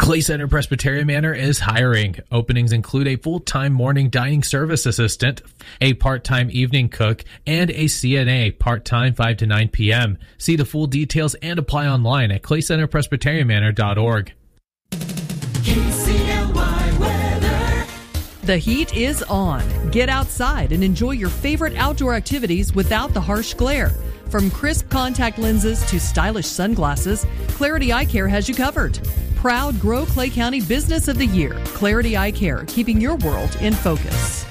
Clay Center Presbyterian Manor is hiring. Openings include a full-time morning dining service assistant, a part-time evening cook, and a CNA part-time 5 to 9 p.m. See the full details and apply online at claycenterpresbyterianmanor.org. KCLY weather. The heat is on. Get outside and enjoy your favorite outdoor activities without the harsh glare. From crisp contact lenses to stylish sunglasses, Clarity Eye Care has you covered. Proud Grow Clay County Business of the Year, Clarity Eye Care, keeping your world in focus.